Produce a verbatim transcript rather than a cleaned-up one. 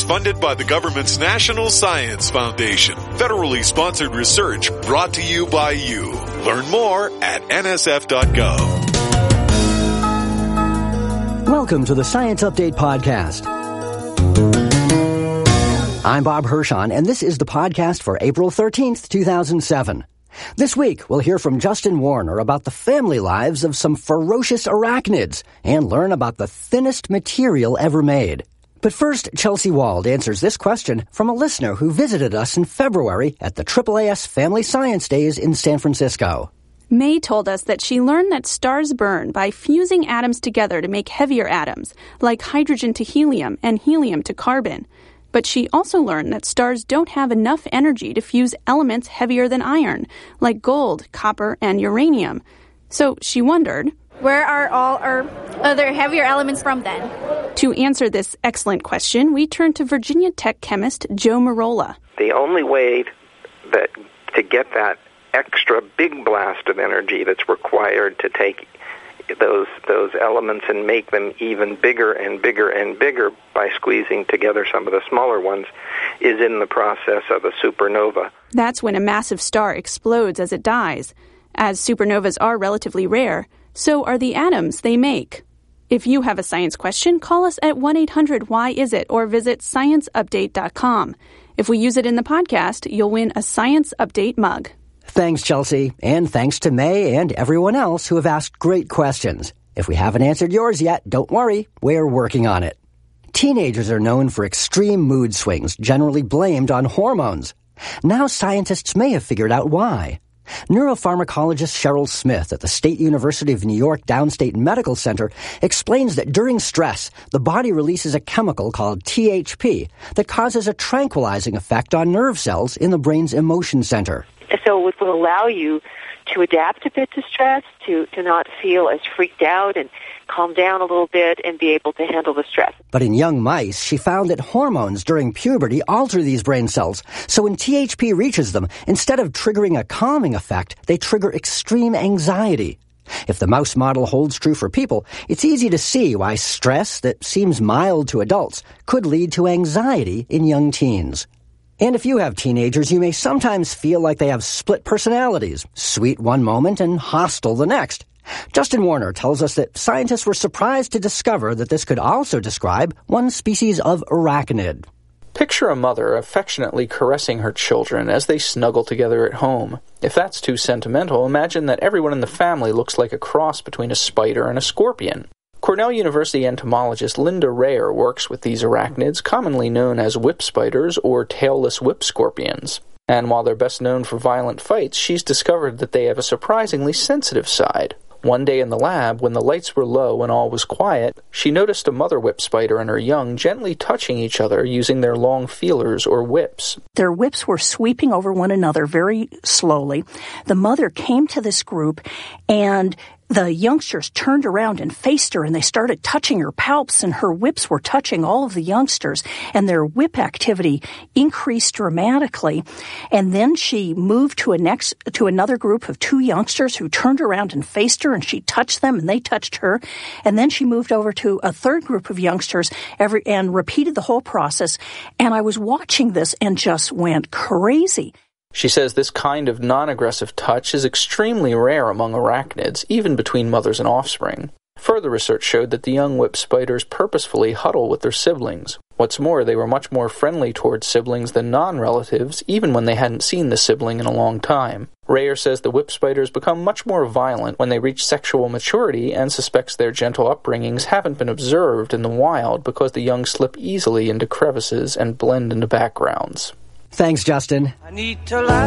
is funded by the government's National Science Foundation. Federally sponsored research brought to you by you. Learn more at N S F dot gov. Welcome to the Science Update Podcast. I'm Bob Hirschon, and this is the podcast for April thirteenth, two thousand seven. This week, we'll hear from Justin Warner about the family lives of some ferocious arachnids and learn about the thinnest material ever made. But first, Chelsea Wald answers this question from a listener who visited us in February at the A A A S Family Science Days in San Francisco. May told us that she learned that stars burn by fusing atoms together to make heavier atoms, like hydrogen to helium and helium to carbon. But she also learned that stars don't have enough energy to fuse elements heavier than iron, like gold, copper, and uranium. So she wondered, where are all our other heavier elements from then? To answer this excellent question, we turn to Virginia Tech chemist Joe Merola. The only way that to get that extra big blast of energy that's required to take those those elements and make them even bigger and bigger and bigger by squeezing together some of the smaller ones is in the process of a supernova. That's when a massive star explodes as it dies. As supernovas are relatively rare, so are the atoms they make. If you have a science question, call us at one eight hundred why is it or visit science update dot com. If we use it in the podcast, you'll win a Science Update mug. Thanks, Chelsea, and thanks to May and everyone else who have asked great questions. If we haven't answered yours yet, don't worry, we're working on it. Teenagers are known for extreme mood swings, generally blamed on hormones. Now scientists may have figured out why. Neuropharmacologist Cheryl Smith at the State University of New York Downstate Medical Center explains that during stress, the body releases a chemical called T H P that causes a tranquilizing effect on nerve cells in the brain's emotion center. So it will allow you to adapt a bit to stress, to, to not feel as freaked out and calm down a little bit and be able to handle the stress. But in young mice, she found that hormones during puberty alter these brain cells. So when T H P reaches them, instead of triggering a calming effect, they trigger extreme anxiety. If the mouse model holds true for people, it's easy to see why stress that seems mild to adults could lead to anxiety in young teens. And if you have teenagers, you may sometimes feel like they have split personalities, sweet one moment and hostile the next. Justin Warner tells us that scientists were surprised to discover that this could also describe one species of arachnid. Picture a mother affectionately caressing her children as they snuggle together at home. If that's too sentimental, imagine that everyone in the family looks like a cross between a spider and a scorpion. Cornell University entomologist Linda Rayer works with these arachnids, commonly known as whip spiders or tailless whip scorpions. And while they're best known for violent fights, she's discovered that they have a surprisingly sensitive side. One day in the lab, when the lights were low and all was quiet, she noticed a mother whip spider and her young gently touching each other using their long feelers or whips. Their whips were sweeping over one another very slowly. The mother came to this group, and the youngsters turned around and faced her, and they started touching her palps, and her whips were touching all of the youngsters, and their whip activity increased dramatically. And then she moved to a next to another group of two youngsters who turned around and faced her, and she touched them, and they touched her. And then she moved over to a third group of youngsters every and repeated the whole process. And I was watching this and just went crazy. She says this kind of non-aggressive touch is extremely rare among arachnids, even between mothers and offspring. Further research showed that the young whip spiders purposefully huddle with their siblings. What's more, they were much more friendly towards siblings than non-relatives, even when they hadn't seen the sibling in a long time. Rayer says the whip spiders become much more violent when they reach sexual maturity and suspects their gentle upbringings haven't been observed in the wild because the young slip easily into crevices and blend into backgrounds. Thanks, Justin. I need to lie.